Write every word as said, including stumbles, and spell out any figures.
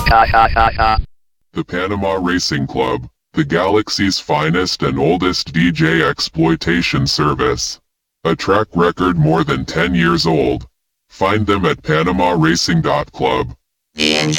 Ha ha ha ha. The Panama Racing Club, the galaxy's finest and oldest D J exploitation service. A track record more than ten years old. Find them at panama racing dot club. The